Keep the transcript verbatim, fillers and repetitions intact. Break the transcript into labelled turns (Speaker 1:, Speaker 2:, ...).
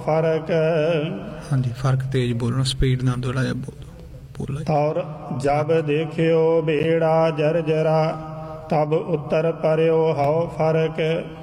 Speaker 1: ਫਰਕ।
Speaker 2: ਹਾਂਜੀ, ਫਰਕ ਤੇਜ਼ ਬੋਲਣਾ, ਸਪੀਡ ਨਾਲ ਥੋੜ੍ਹਾ ਜਿਹਾ ਬੋਲ ਬੋਲੋ।
Speaker 1: ਔਰ ਜਬ ਦੇਖਿਓ ਬੇੜਾ ਜਰਜਰਾ, ਤਬ ਉੱਤਰ ਪਰਿਓ ਹਉ ਫਰਕ।